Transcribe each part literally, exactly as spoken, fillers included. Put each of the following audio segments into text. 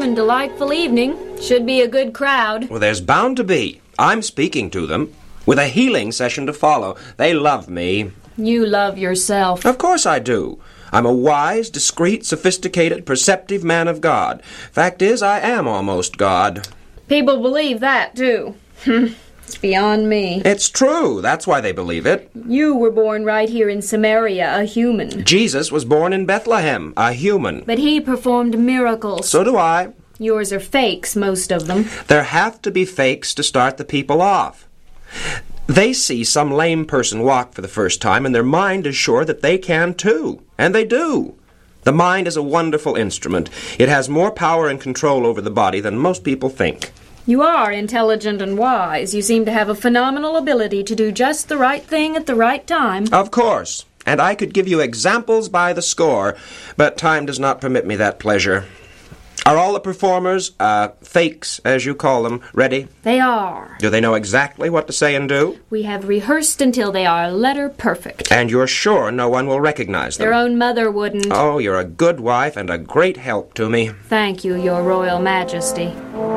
and delightful evening. Should be a good crowd. Well, there's bound to be. I'm speaking to them, with a healing session to follow. They love me. You love yourself. Of course I do. I'm a wise, discreet, sophisticated, perceptive man of God. Fact is, I am almost God. People believe that, too. It's beyond me. It's true. That's why they believe it. You were born right here in Samaria, a human. Jesus was born in Bethlehem, a human. But he performed miracles. So do I. Yours are fakes, most of them. There have to be fakes to start the people off. They see some lame person walk for the first time, and their mind is sure that they can too. And they do. The mind is a wonderful instrument. It has more power and control over the body than most people think. You are intelligent and wise. You seem to have a phenomenal ability to do just the right thing at the right time. Of course. And I could give you examples by the score, but time does not permit me that pleasure. Are all the performers, uh, fakes, as you call them, ready? They are. Do they know exactly what to say and do? We have rehearsed until they are letter perfect. And you're sure no one will recognize them? Their own mother wouldn't. Oh, you're a good wife and a great help to me. Thank you, Your Royal Majesty.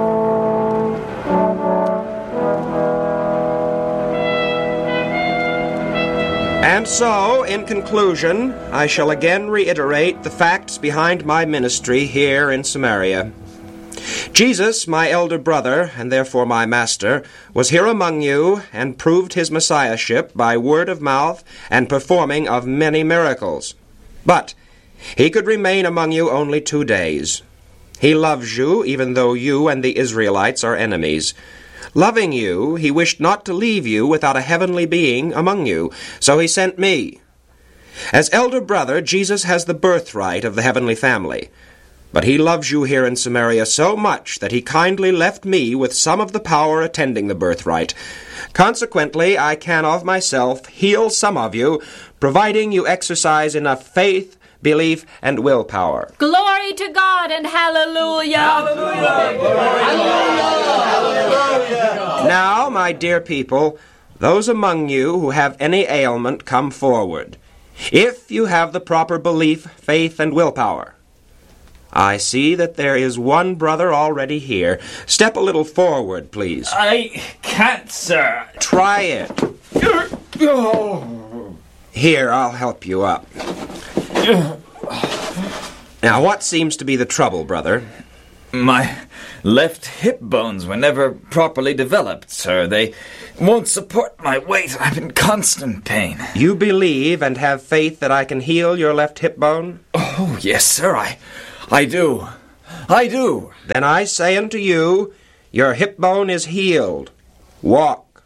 And so, in conclusion, I shall again reiterate the facts behind my ministry here in Samaria. Jesus, my elder brother, and therefore my master, was here among you and proved his messiahship by word of mouth and performing of many miracles. But he could remain among you only two days. He loves you, even though you and the Israelites are enemies. Loving you, he wished not to leave you without a heavenly being among you, so he sent me. As elder brother, Jesus has the birthright of the heavenly family. But he loves you here in Samaria so much that he kindly left me with some of the power attending the birthright. Consequently, I can of myself heal some of you, providing you exercise enough faith, belief, and willpower. Glory to God and hallelujah! Hallelujah! Hallelujah! Hallelujah! Now, my dear people, those among you who have any ailment, come forward. If you have the proper belief, faith, and willpower. I see that there is one brother already here. Step a little forward, please. I can't, sir. Try it. Here, I'll help you up. Now, what seems to be the trouble, brother? My left hip bones were never properly developed, sir. They won't support my weight. I'm in constant pain. You believe and have faith that I can heal your left hip bone? Oh, yes, sir, I, I do. I do. Then I say unto you, your hip bone is healed. Walk.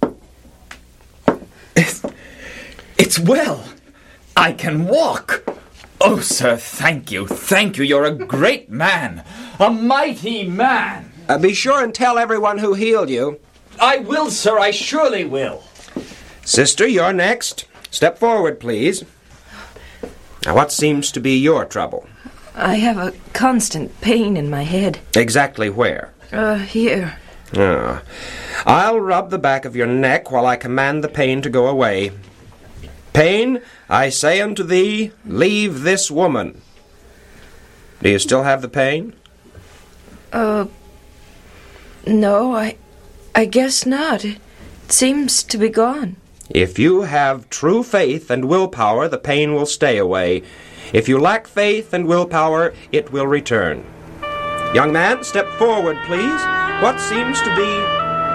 It's, it's well. I can walk. Oh, sir, thank you, thank you. You're a great man, a mighty man. Uh, be sure and tell everyone who healed you. I will, sir, I surely will. Sister, you're next. Step forward, please. Now, what seems to be your trouble? I have a constant pain in my head. Exactly where? Uh, here. Ah. I'll rub the back of your neck while I command the pain to go away. Pain, I say unto thee, leave this woman. Do you still have the pain? Uh, no, I, I guess not. It seems to be gone. If you have true faith and willpower, the pain will stay away. If you lack faith and willpower, it will return. Young man, step forward, please. What seems to be...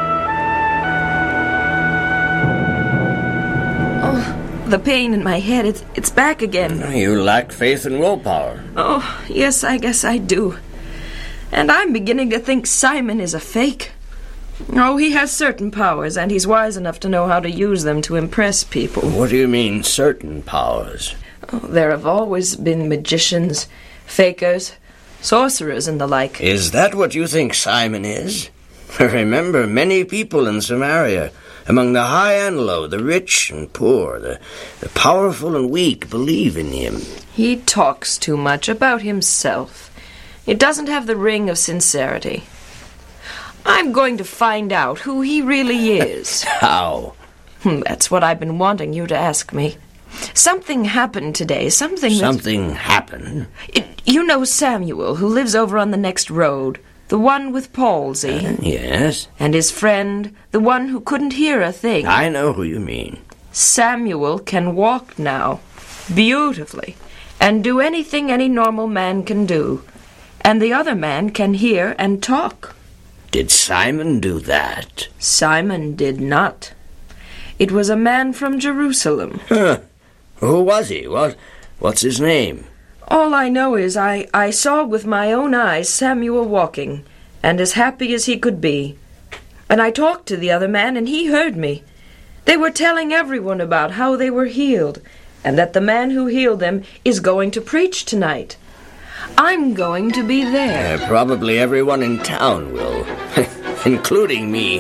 The pain in my head, it's, it's back again. You lack faith and willpower. Oh, yes, I guess I do. And I'm beginning to think Simon is a fake. Oh, he has certain powers, and he's wise enough to know how to use them to impress people. What do you mean, certain powers? Oh, there have always been magicians, fakers, sorcerers, and the like. Is that what you think Simon is? Remember, many people in Samaria, among the high and low, the rich and poor, the, the powerful and weak, believe in him. He talks too much about himself. It doesn't have the ring of sincerity. I'm going to find out who he really is. How? That's what I've been wanting you to ask me. Something happened today, something that... Something happened? It, You know Samuel, who lives over on the next road, the one with palsy. Uh, yes. And his friend, the one who couldn't hear a thing. I know who you mean. Samuel can walk now, beautifully, and do anything any normal man can do. And the other man can hear and talk. Did Simon do that? Simon did not. It was a man from Jerusalem. Huh. Who was he? What? What's his name? All I know is I, I saw with my own eyes Samuel walking, and as happy as he could be. And I talked to the other man, and he heard me. They were telling everyone about how they were healed, and that the man who healed them is going to preach tonight. I'm going to be there. Uh, probably everyone in town will, including me.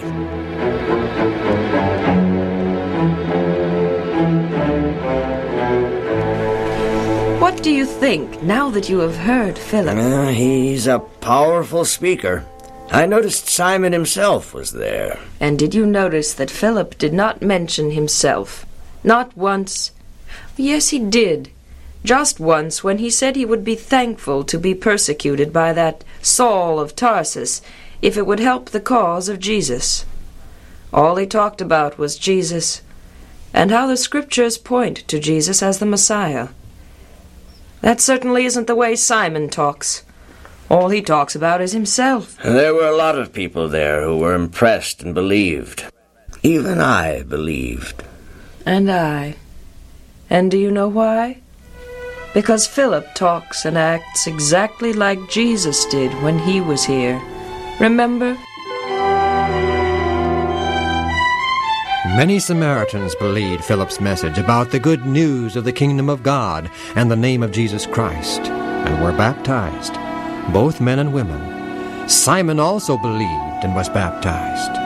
What do you think, now that you have heard Philip? Uh, he's a powerful speaker. I noticed Simon himself was there. And did you notice that Philip did not mention himself? Not once. Yes, he did. Just once, when he said he would be thankful to be persecuted by that Saul of Tarsus if it would help the cause of Jesus. All he talked about was Jesus, and how the Scriptures point to Jesus as the Messiah. That certainly isn't the way Simon talks. All he talks about is himself. There were a lot of people there who were impressed and believed. Even I believed. And I. And do you know why? Because Philip talks and acts exactly like Jesus did when he was here. Remember? Many Samaritans believed Philip's message about the good news of the kingdom of God and the name of Jesus Christ, and were baptized, both men and women. Simon also believed and was baptized.